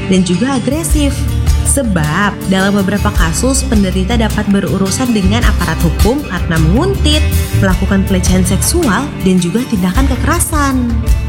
dan juga agresif. Sebab dalam beberapa kasus penderita dapat berurusan dengan aparat hukum karena menguntit, melakukan pelecehan seksual, dan juga tindakan kekerasan.